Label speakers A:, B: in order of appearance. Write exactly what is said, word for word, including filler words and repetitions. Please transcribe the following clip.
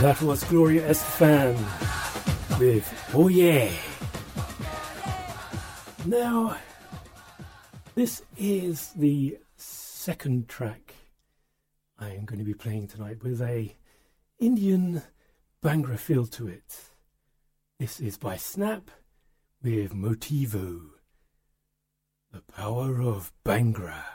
A: That was Gloria Estefan with Oh Yeah. Now, this is the second track I am going to be playing tonight with a Indian Bhangra feel to it. This is by Snap with Motivo, the power of Bhangra.